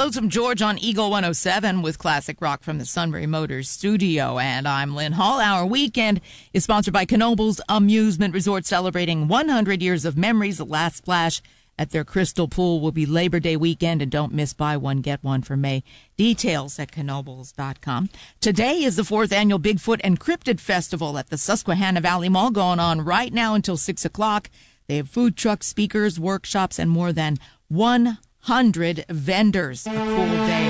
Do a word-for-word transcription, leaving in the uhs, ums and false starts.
Lonesome George on Eagle one oh seven with classic rock from the Sunbury Motors studio. And I'm Lynn Hall. Our weekend is sponsored by Knoebels Amusement Resort, celebrating one hundred years of memories. The last splash at their Crystal Pool will be Labor Day weekend, and don't miss buy one, get one for May. Details at knoebels dot com. Today is the fourth annual Bigfoot and Cryptid Festival at the Susquehanna Valley Mall, going on right now until six o'clock. They have food trucks, speakers, workshops, and more than one hundred vendors. A cool day.